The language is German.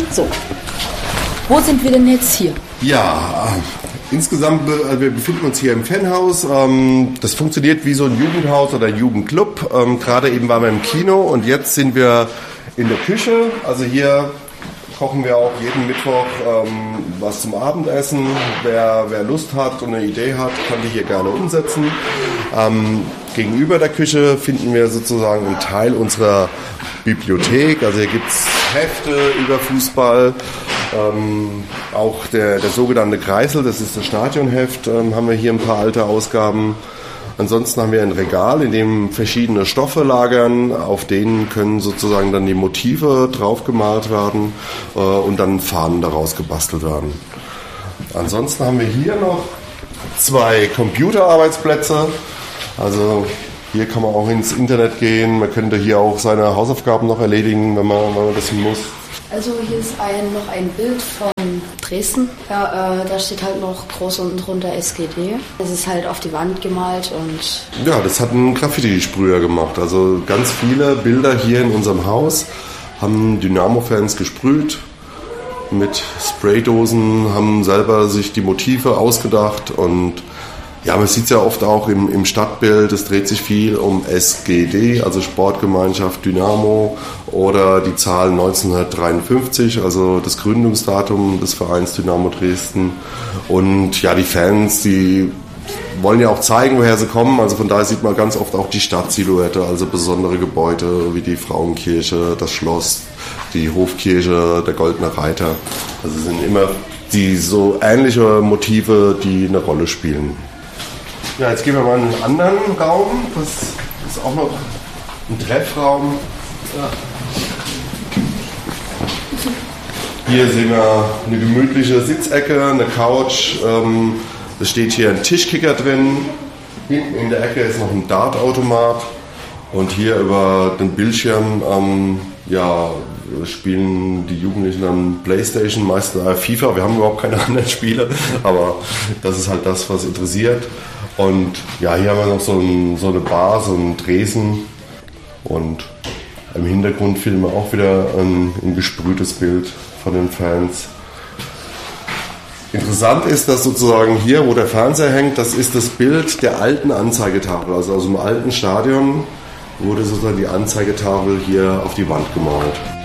So, wo sind wir denn jetzt hier? Ja, insgesamt, wir befinden uns hier im Fanhaus. Das funktioniert wie so ein Jugendhaus oder ein Jugendclub. Gerade eben waren wir im Kino und jetzt sind wir in der Küche. Also hier kochen wir auch jeden Mittwoch was zum Abendessen. Wer Lust hat und eine Idee hat, kann die hier gerne umsetzen. Gegenüber der Küche finden wir sozusagen einen Teil unserer Bibliothek. Also hier gibt es Hefte über Fußball. Auch der sogenannte Kreisel, das ist das Stadionheft, haben wir hier ein paar alte Ausgaben. Ansonsten haben wir ein Regal, in dem verschiedene Stoffe lagern, auf denen können sozusagen dann die Motive draufgemalt werden und dann Fahnen daraus gebastelt werden. Ansonsten haben wir hier noch 2 Computerarbeitsplätze. Also hier kann man auch ins Internet gehen, man könnte hier auch seine Hausaufgaben noch erledigen, wenn man das muss. Also hier ist noch ein Bild von Dresden. Ja, da steht halt noch groß unten drunter SGD. Das ist halt auf die Wand gemalt und... Ja, das hat ein Graffiti-Sprüher gemacht. Also ganz viele Bilder hier in unserem Haus haben Dynamo-Fans gesprüht mit Spraydosen, haben selber sich die Motive ausgedacht und ja, man sieht es ja oft auch im Stadtbild, es dreht sich viel um SGD, also Sportgemeinschaft Dynamo, oder die Zahl 1953, also das Gründungsdatum des Vereins Dynamo Dresden. Und ja, die Fans, die wollen ja auch zeigen, woher sie kommen, also von daher sieht man ganz oft auch die Stadtsilhouette, also besondere Gebäude wie die Frauenkirche, das Schloss, die Hofkirche, der Goldene Reiter. Also es sind immer die so ähnliche Motive, die eine Rolle spielen. Ja, jetzt gehen wir mal in einen anderen Raum. Das ist auch noch ein Treffraum. Ja. Hier sehen wir eine gemütliche Sitzecke, eine Couch. Es steht hier ein Tischkicker drin. Hinten in der Ecke ist noch ein Dartautomat. Und hier über den Bildschirm spielen die Jugendlichen dann Playstation, meistens FIFA. Wir haben überhaupt keine anderen Spiele, aber das ist halt das, was interessiert. Und ja, hier haben wir noch so eine Bar, so einen Tresen. Und im Hintergrund filmen wir auch wieder ein gesprühtes Bild von den Fans. Interessant ist, dass sozusagen hier, wo der Fernseher hängt, das ist das Bild der alten Anzeigetafel. Also aus dem alten Stadion wurde sozusagen die Anzeigetafel hier auf die Wand gemalt.